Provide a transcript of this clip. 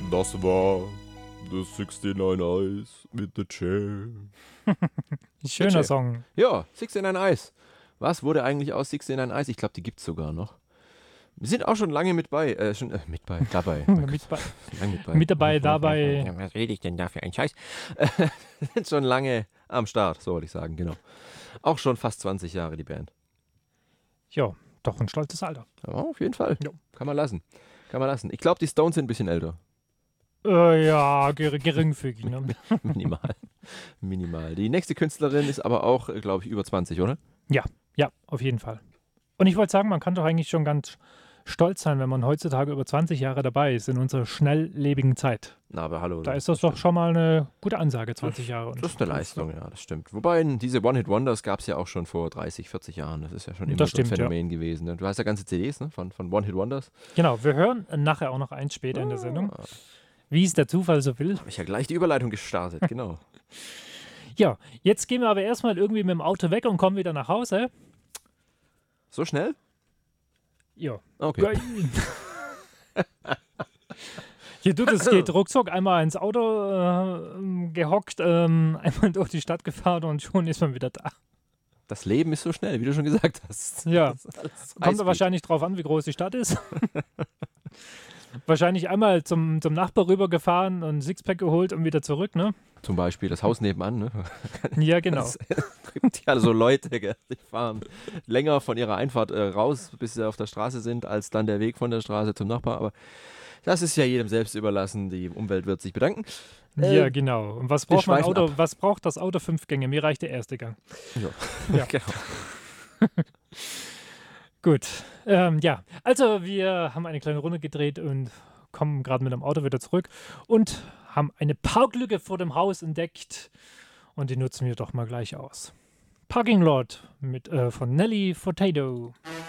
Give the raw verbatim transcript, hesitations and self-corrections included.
Das war The sixty-nine Eyes mit The Chair. Schöner Chair. Song. Ja, sixty-nine Eyes. Was wurde eigentlich aus sixty-nine Eyes? Ich glaube, die gibt's sogar noch. Wir sind auch schon lange mit bei, äh, schon, äh, mit bei, dabei. mit, bei, Lang mit, bei. mit dabei, dabei. Ja, was rede ich denn da für einen Scheiß? Sind schon lange am Start, so wollte ich sagen, genau. Auch schon fast zwanzig Jahre die Band. Ja, doch ein stolzes Alter. Ja, auf jeden Fall. Ja. Kann man lassen. Kann man lassen. Ich glaube, die Stones sind ein bisschen älter. Äh, ja, ger geringfügig. Ne? Minimal. Minimal. Die nächste Künstlerin ist aber auch, glaube ich, über zwanzig, oder? Ja, ja, auf jeden Fall. Und ich wollte sagen, man kann doch eigentlich schon ganz stolz sein, wenn man heutzutage über zwanzig Jahre dabei ist in unserer schnelllebigen Zeit. Na, aber hallo. Da ist das doch schon mal eine gute Ansage, zwanzig Jahre. Und Das ist eine Leistung, ja, das stimmt. Wobei, diese One-Hit-Wonders gab es ja auch schon vor dreißig, vierzig Jahren. Das ist ja schon immer Das so ein stimmt, Phänomen gewesen. Ne? Du hast ja ganze C Ds, ne? von, von One-Hit-Wonders. Genau, wir hören nachher auch noch eins später in der Sendung, wie es der Zufall so will. Habe ich ja gleich die Überleitung gestartet, genau. Ja, jetzt gehen wir aber erstmal irgendwie mit dem Auto weg und kommen wieder nach Hause. So schnell? Ja. Okay. Hier, du, das geht ruckzuck. Einmal ins Auto äh, gehockt, ähm, einmal durch die Stadt gefahren und schon ist man wieder da. Das Leben ist so schnell, wie du schon gesagt hast. Ja, Das ist alles kommt Highspeed. da wahrscheinlich drauf an, wie groß die Stadt ist. Wahrscheinlich einmal zum, zum Nachbar rübergefahren und ein Sixpack geholt und wieder zurück, ne? Zum Beispiel das Haus nebenan, ne? Ja, genau. Es gibt ja so Leute, gell, die fahren länger von ihrer Einfahrt äh, raus, bis sie auf der Straße sind, als dann der Weg von der Straße zum Nachbar. Aber das ist ja jedem selbst überlassen. Die Umwelt wird sich bedanken. Äh, Ja, genau. Und was wir braucht man schweifen Auto? ab. Was braucht das Auto? Fünf Gänge. Mir reicht der erste Gang. Ja, Ja. genau. Gut. Ähm, ja, also wir haben eine kleine Runde gedreht und kommen gerade mit dem Auto wieder zurück und haben eine Parklücke vor dem Haus entdeckt und die nutzen wir doch mal gleich aus. Parking Lot mit, äh, von Nelly Furtado.